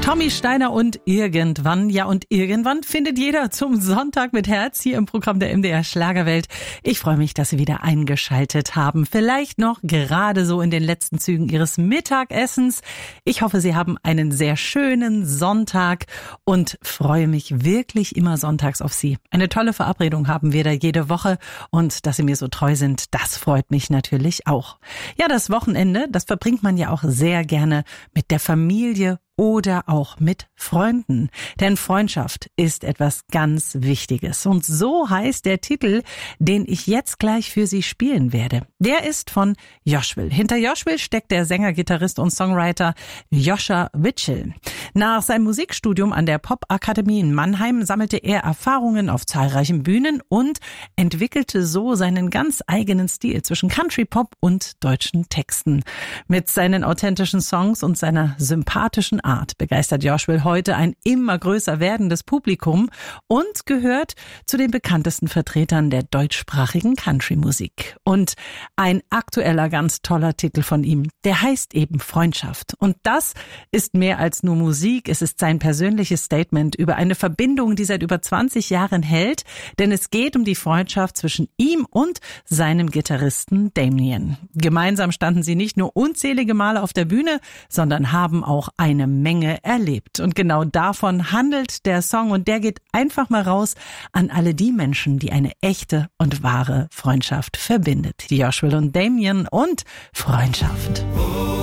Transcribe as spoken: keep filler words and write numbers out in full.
Tommy Steiner und Irgendwann. Ja, und irgendwann findet jeder zum Sonntag mit Herz hier im Programm der M D R Schlagerwelt. Ich freue mich, dass Sie wieder eingeschaltet haben. Vielleicht noch gerade so in den letzten Zügen Ihres Mittagessens. Ich hoffe, Sie haben einen sehr schönen Sonntag und freue mich wirklich immer sonntags auf Sie. Eine tolle Verabredung haben wir da jede Woche und dass Sie mir so treu sind, das freut mich natürlich auch. Ja, das Wochenende, das verbringt man ja auch sehr gerne mit der Familie oder auch mit Freunden. Denn Freundschaft ist etwas ganz Wichtiges. Und so heißt der Titel, den ich jetzt gleich für Sie spielen werde. Der ist von Joshua. Hinter Joshua steckt der Sänger, Gitarrist und Songwriter Joscha Witschel. Nach seinem Musikstudium an der Popakademie in Mannheim sammelte er Erfahrungen auf zahlreichen Bühnen und entwickelte so seinen ganz eigenen Stil zwischen Country-Pop und deutschen Texten. Mit seinen authentischen Songs und seiner sympathischen Art begeistert Joshua heute ein immer größer werdendes Publikum und gehört zu den bekanntesten Vertretern der deutschsprachigen Country-Musik. Und ein aktueller, ganz toller Titel von ihm, der heißt eben Freundschaft. Und das ist mehr als nur Musik, es ist sein persönliches Statement über eine Verbindung, die seit über zwanzig Jahren hält, denn es geht um die Freundschaft zwischen ihm und seinem Gitarristen Damien. Gemeinsam standen sie nicht nur unzählige Male auf der Bühne, sondern haben auch eine Menge erlebt. Und genau davon handelt der Song und der geht einfach mal raus an alle die Menschen, die eine echte und wahre Freundschaft verbindet. Joshua und Damien und Freundschaft.